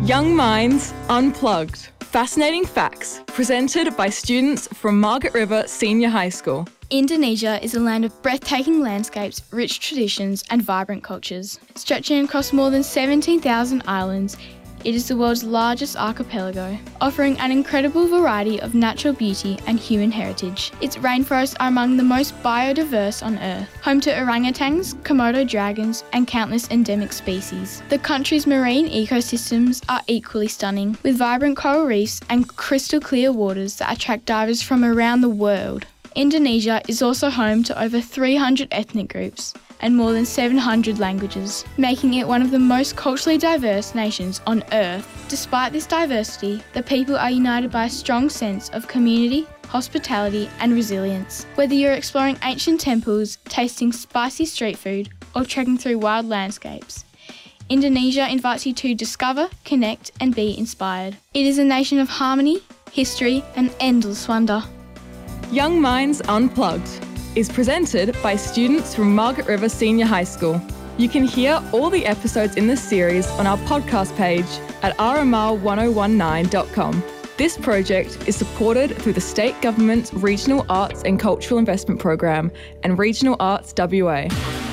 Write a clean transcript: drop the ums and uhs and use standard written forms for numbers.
Young Minds Unplugged. Fascinating facts presented by students from Margaret River Senior High School. Indonesia is a land of breathtaking landscapes, rich traditions and vibrant cultures. Stretching across more than 17,000 islands, it is the world's largest archipelago, offering an incredible variety of natural beauty and human heritage. Its rainforests are among the most biodiverse on Earth, home to orangutans, Komodo dragons and countless endemic species. The country's marine ecosystems are equally stunning, with vibrant coral reefs and crystal clear waters that attract divers from around the world. Indonesia is also home to over 300 ethnic groups and more than 700 languages, making it one of the most culturally diverse nations on Earth. Despite this diversity, the people are united by a strong sense of community, hospitality and resilience. Whether you're exploring ancient temples, tasting spicy street food or trekking through wild landscapes, Indonesia invites you to discover, connect and be inspired. It is a nation of harmony, history and endless wonder. Young Minds Unplugged is presented by students from Margaret River Senior High School. You can hear all the episodes in this series on our podcast page at rmr1019.com. This project is supported through the State Government's Regional Arts and Cultural Investment Program and Regional Arts WA.